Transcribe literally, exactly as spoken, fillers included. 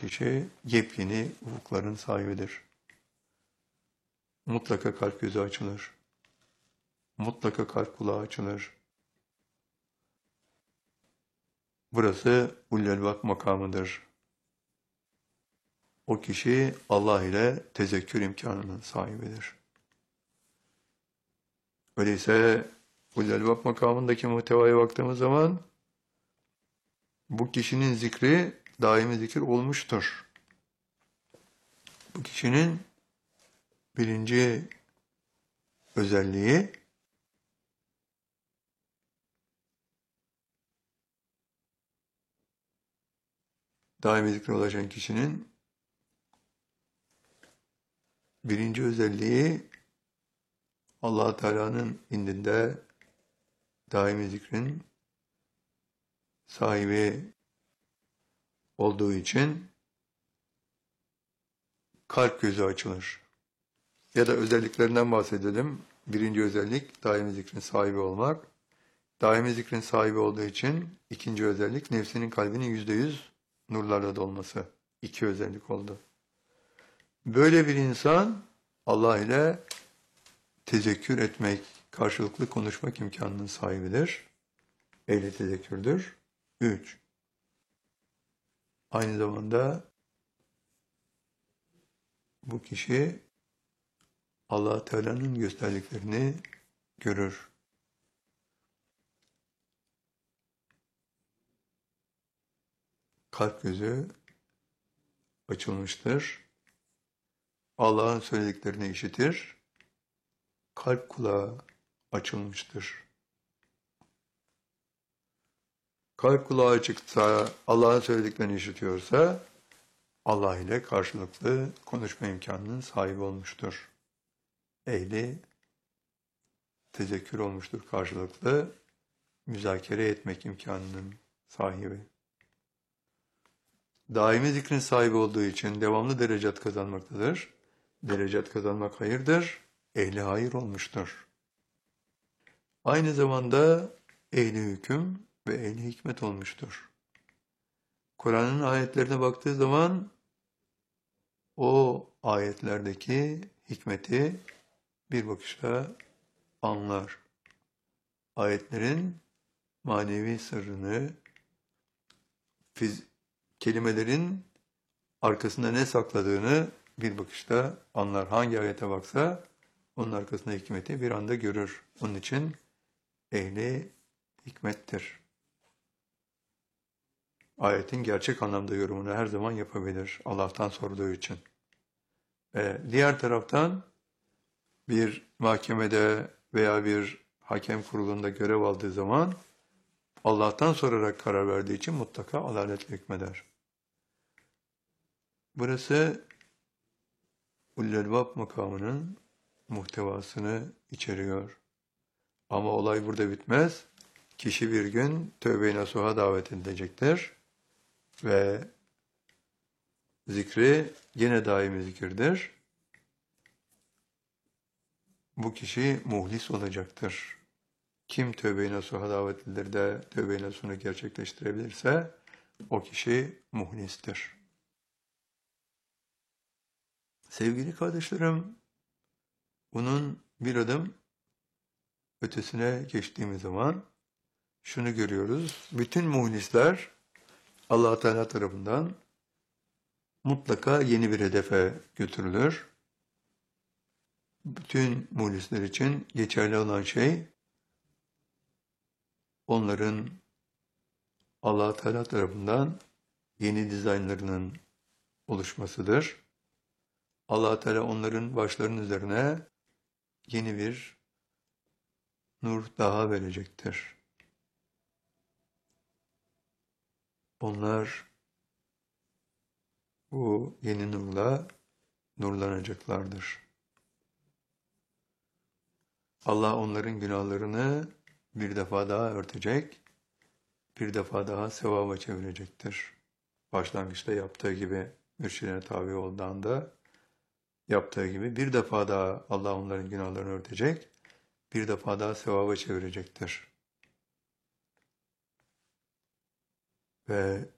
kişi yepyeni ufukların sahibidir. Mutlaka kalp gözü açılır. Mutlaka kalp kulağı açılır. Burası Ullelbab makamıdır. O kişi Allah ile tezekkür imkanının sahibidir. Öyleyse Ullelbab makamındaki muhtevaya baktığımız zaman bu kişinin zikri daimi zikir olmuştur. Bu kişinin birinci özelliği daimi zikre ulaşan kişinin birinci özelliği Allah Teala'nın indinde daimi zikrin sahibi olduğu için kalp gözü açılır. Ya da özelliklerinden bahsedelim. Birinci özellik daimi zikrin sahibi olmak. Daimi zikrin sahibi olduğu için ikinci özellik nefsinin kalbinin yüzde yüz nurlarla dolması. İki özellik oldu. Böyle bir insan Allah ile tezekkür etmek, karşılıklı konuşmak imkanının sahibidir. Ehli tezekkürdür. Üç. Aynı zamanda bu kişi Allah Teala'nın gösterdiklerini görür. Kalp gözü açılmıştır. Allah'ın söylediklerini işitir. Kalp kulağı açılmıştır. Kalp kulağı açıksa, Allah'ın söylediklerini işitiyorsa, Allah ile karşılıklı konuşma imkanının sahibi olmuştur. Ehli tezekkür olmuştur, karşılıklı müzakere etmek imkanının sahibi. Daimi zikrin sahibi olduğu için devamlı derecat kazanmaktadır. Derecat kazanmak hayırdır, ehli hayır olmuştur. Aynı zamanda ehli hüküm ve ehli hikmet olmuştur. Kur'an'ın ayetlerine baktığı zaman o ayetlerdeki hikmeti bir bakışta anlar. Ayetlerin manevi sırrını, fiz kelimelerin arkasında ne sakladığını bir bakışta anlar. Hangi ayete baksa onun arkasında hikmeti bir anda görür. Onun için ehli hikmettir. Ayetin gerçek anlamda yorumunu her zaman yapabilir. Allah'tan sorduğu için. Ve diğer taraftan bir mahkemede veya bir hakem kurulunda görev aldığı zaman Allah'tan sorarak karar verdiği için mutlaka adaletle hükmeder. Burası Ullelbab makamının muhtevasını içeriyor. Ama olay burada bitmez. Kişi bir gün tövbe-i nasuha davet edilecektir. Ve zikri yine daimi zikirdir. Bu kişi muhlis olacaktır. Kim tövbe-i nasuha davet edilir de tövbe-i nasuhunu gerçekleştirebilirse o kişi muhlistir. Sevgili kardeşlerim, bunun bir adım ötesine geçtiğimiz zaman şunu görüyoruz. Bütün muhlisler Allah Teala tarafından mutlaka yeni bir hedefe götürülür. Bütün muhlisler için geçerli olan şey onların Allah Teala tarafından yeni dizaynlarının oluşmasıdır. Allah Teala onların başlarının üzerine yeni bir nur daha verecektir. Onlar bu yeni nurla nurlanacaklardır. Allah onların günahlarını bir defa daha örtecek, bir defa daha sevaba çevirecektir. Başlangıçta yaptığı gibi mürşidine tabi olduğunda yaptığı gibi bir defa daha Allah onların günahlarını örtecek, bir defa daha sevaba çevirecektir. Ve